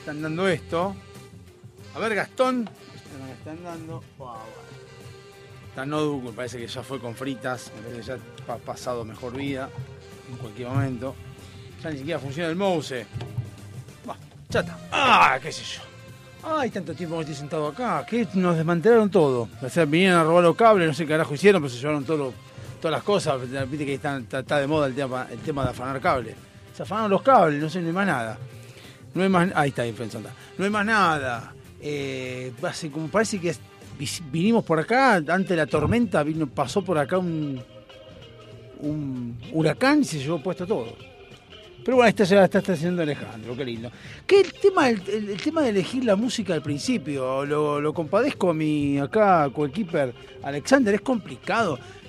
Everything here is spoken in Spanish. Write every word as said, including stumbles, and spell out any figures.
están dando esto. A ver, Gastón. Me están dando. Wow. Esta notebook me parece que ya fue con fritas. Me parece que ya ha pasado mejor vida. En cualquier momento. Ya ni siquiera funciona el mouse. Bah, chata. Ah, qué sé yo. Ay, tanto tiempo que estoy sentado acá. Que nos desmantelaron todo. O sea, vinieron a robar los cables, no sé qué carajo hicieron, pero se llevaron todo lo, todas las cosas. Viste que está, está, está de moda el tema, el tema de afanar cables. Se afanaron los cables, no sé, no hay más nada. No hay más. Ahí está, ahí pensando. No hay más nada. Eh, así como parece que vinimos por acá, antes de la tormenta, vino, pasó por acá un, un huracán y se llevó puesto todo. Pero bueno, esta ya la está, está haciendo Alejandro, qué lindo. Que el tema, el, el, el tema de elegir la música al principio, lo, lo compadezco a mi acá coequiper Alexander, es complicado.